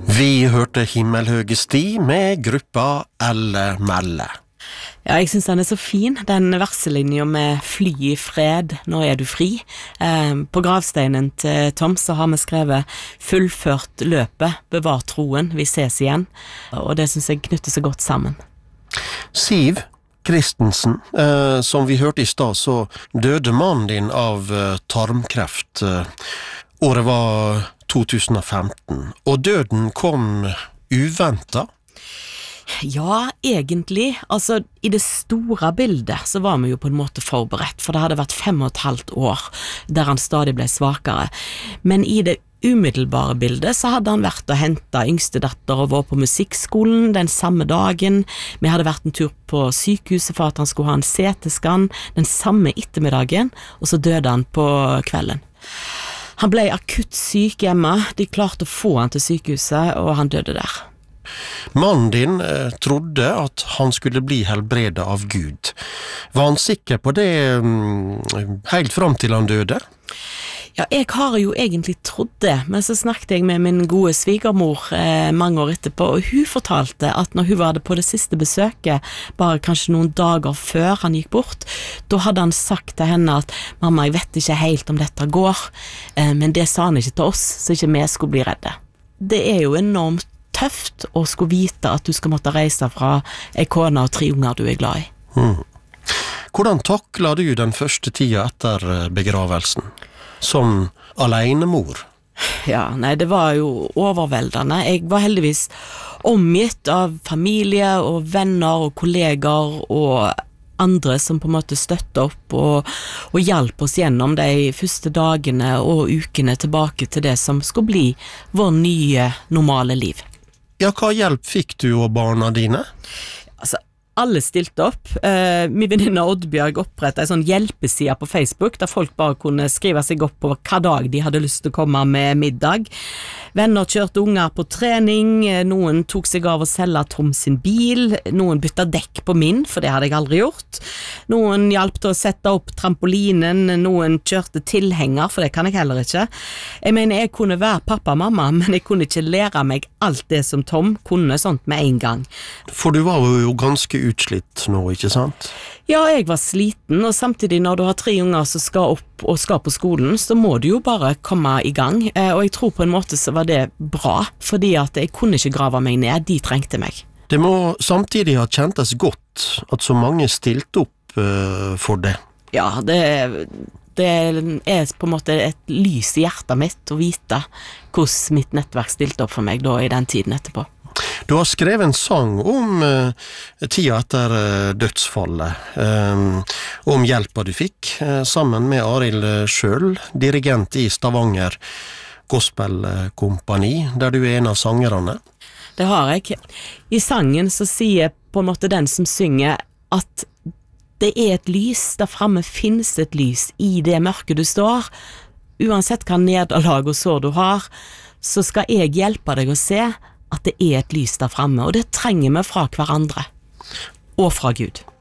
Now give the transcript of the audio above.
Vi hørte Himmelhøge sti med gruppa Elle Melle. Ja, jeg synes den så fin, den verselinja med fly I fred, nå du fri. På gravsteinen til Tom så har vi skrevet fullført løpet, bevar troen, vi ses igjen. Og det synes jeg knytter så godt sammen. Siv Kristensen, som vi hørte I stad, så døde mannen din av tarmkreft. Året var 2015, og døden kom uventet. Ja, egentlig. Altså, I det store bildet så var vi jo på en måte forberedt, for det hadde vært 5,5 år der han stadig ble svakere. Men I det umiddelbare bildet så hadde han vært og hentet yngste datter og var på musikkskolen den samme dagen. Vi hadde vært en tur på sykehuset for at han skulle ha en CT-skann den samme ettermiddagen, og så døde han på kvelden. Han ble akutt syk hjemme, de klarte å få han til sykehuset, og han døde der. Mannen din trodde at han skulle bli helbredet av Gud. Var han sikker på det helt fram til han døde? Ja, jeg har jo egentlig trodd det, men så snakket jeg med min gode svigermor mange år etterpå, og hun fortalte at når hun var på det siste besøket, bare kanskje noen dager før han gikk bort, da hadde han sagt til henne at «Mamma, jeg vet ikke helt om dette går», men det sa han ikke til oss, så ikke vi skulle bli redde. Det jo enormt tøft å skulle vite at du skal måtte reise fra en kone og 3 unger du glad I. Hvordan taklet du den første tida etter begravelsen? Som alenemor? Ja, nei, det var jo overveldende. Jeg var heldigvis omgitt av familie og venner og kolleger og andre som på en måte støttet opp og hjalp oss gjennom de første dagene og ukene tilbake til det som skulle bli vår nye, normale liv. Ja, hva hjelp fikk du og barna dine? Altså, alle stilte opp. Min venninne Oddbjørg opprettet en sånn hjelpeside på Facebook, der folk bare kunne skrive seg opp på hva dag de hadde lyst til å komme med middag. Venner kjørte unger på trening, noen tok seg av å selge Tom sin bil, noen bytta dekk på min, for det hadde jeg aldri gjort. Noen hjalp til å sette opp trampolinen, noen kjørte tilhenger, for det kan jeg heller ikke. Jeg mener, jeg kunne være pappa og mamma, men jeg kunne ikke lære meg alt det som Tom kunne sånt med en gang. For du var jo ganske utslitt nå, ikke sant? Ja, jeg var sliten, og samtidig når du har 3 unger som skal opp og skal på skolen, så må du jo bare komme I gang, og jeg tror på en måte så var det bra, fordi at jeg kunne ikke grave meg ned, de trengte meg. Det må samtidig ha kjentes godt at så mange stilte opp for det. Ja, det på en måte et lys I hjertet mitt å vite hvordan mitt nettverk stilte opp for meg da I den tiden etterpå. Du har skrevet en sang om tida etter dødsfallet, om hjelpa du fikk, sammen med Arild Schøll, dirigent I Stavanger Gospelkompani, der du en av sangerne. Det har jeg. I sangen så sier på en måte den som synger at det et lys, der fremme finnes et lys I det mørke du står. Uansett hva nederlag og sår du har, så skal jeg hjelpe deg å se at det et lys der fremme, og det trenger vi fra hverandre, og fra Gud.